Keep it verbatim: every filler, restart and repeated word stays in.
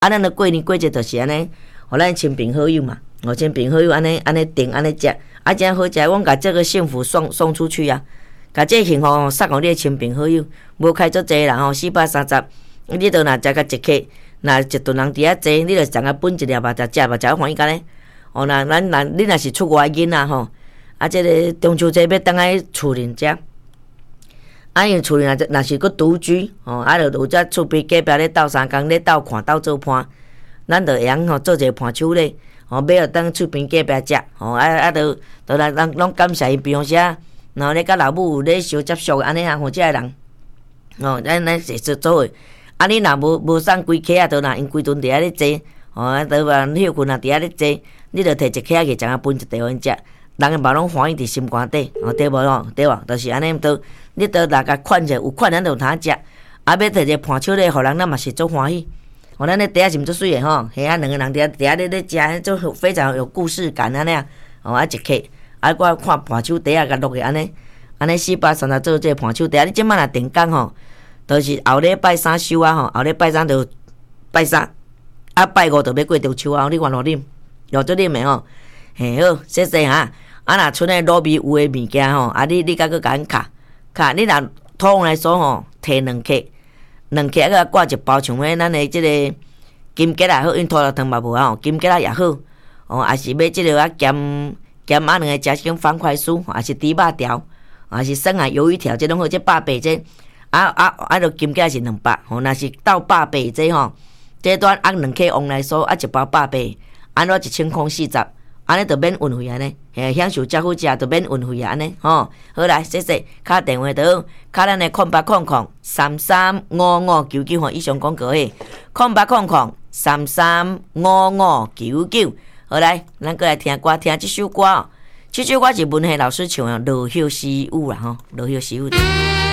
啊，咱的过年过节就是安尼，互咱亲朋好友嘛，哦，亲朋好友安尼安尼订安尼食，啊，真好食，阮甲这个幸福送送出去啊，甲这幸福送互你的亲朋好友，无开足济人吼，四百三十，你都若食甲一客，若一顿人伫遐坐，你就上个分一粒吧，食食吧，食欢喜干咧。哦，那咱那你若是出外囡仔吼，啊，这个中秋节要等来厝邻食。啊，因厝里若若是佫独居，吼、哦，啊，就有只厝边隔壁咧斗相共咧斗看斗做伴，咱就会晓吼做一个伴手礼，吼、哦，买互当厝边隔壁食，吼、哦，啊啊，就就来人拢感谢伊，比方说，然后咧甲老母有咧相接触安尼啊，吼，即个人，哦，咱咱是做做诶，啊，你若无无送规客啊，就若因规顿伫遐咧坐，吼、哦，啊，就话休困啊伫遐咧坐，你就摕一客仔去，将啊分一地互因食。人个嘛拢欢喜伫心肝底，哦对无咯，对无？就是安尼都，你都大家款者有款，咱就有通食。啊，要摕一个伴手礼，互人咱嘛是足欢喜。哦，咱咧底下是毋足水诶吼，遐啊两个人伫遐底下咧咧食，就非常有故事感安尼啊。哦，啊一客，啊我看伴手底下甲落去安尼，安尼四百三十做这伴手底下，你即摆若定工吼，就是后礼拜三收啊吼，后礼拜三就拜三，啊拜五就要过中秋啊，你愿落啉，落足啉诶吼。嘿好，谢谢哈。啊，若剩诶卤味有诶物件吼，啊你你甲佮甲因卡卡，你若通来说吼，摕两克，两克啊，佮挂一包像迄咱诶即个金桔也好，因拖拉汤嘛无吼，金桔也好，哦，也是要即个啊咸咸啊两个食种方块酥，也是猪肉条，也是生啊鱿鱼条，即拢好，即百八这，啊啊啊，着金桔是两百，吼，若是到百八这吼，这段按两克往来说，啊一包百八，安怎一千块四十。安尼就免运费安尼，嘿，享受遮好食就免运费啊安尼，吼，好来，谢谢，卡电话倒，卡咱的空八空空三三五五九九吼，以上广告嘿，空八空空三三五五九九，好来，咱过来听歌，听这首歌哦，这首歌是文慧老师唱的《落叶时雨》啦吼，《落叶时雨》。